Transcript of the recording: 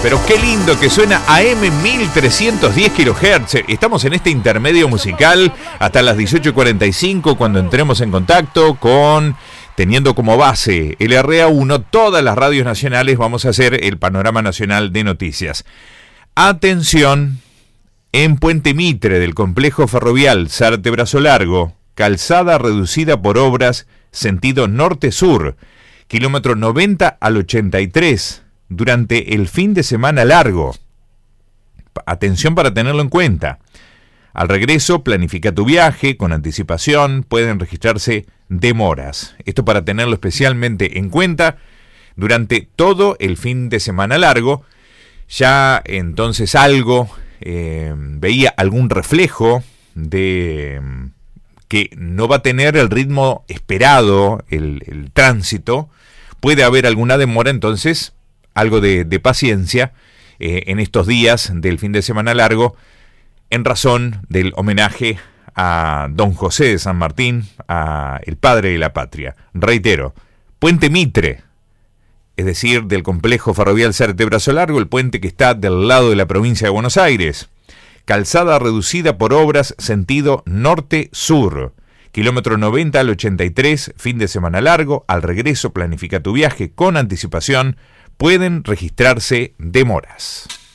Pero qué lindo que suena AM 1310 kHz. Estamos en este intermedio musical hasta las 18:45 cuando entremos en contacto con, teniendo como base el RA1, todas las radios nacionales. Vamos a hacer el panorama nacional de noticias. Atención, en Puente Mitre del complejo ferrovial Sarte-Brazo Largo, calzada reducida por obras, sentido norte-sur, kilómetro 90 al 83, durante el fin de semana largo. Atención para tenerlo en cuenta. Al regreso, planifica tu viaje con anticipación, pueden registrarse demoras. Esto para tenerlo especialmente en cuenta durante todo el fin de semana largo. Ya entonces veía algún reflejo de que no va a tener el ritmo esperado el tránsito. Puede haber alguna demora, entonces algo de paciencia en estos días del fin de semana largo, en razón del homenaje a Don José de San Martín, a el padre de la patria. Reitero, Puente Mitre, es decir, del complejo ferrovial Sarte-Brazo Largo, el puente que está del lado de la provincia de Buenos Aires. Calzada reducida por obras, sentido norte-sur. Kilómetro 90 al 83, fin de semana largo. Al regreso, planifica tu viaje con anticipación. Pueden registrarse demoras.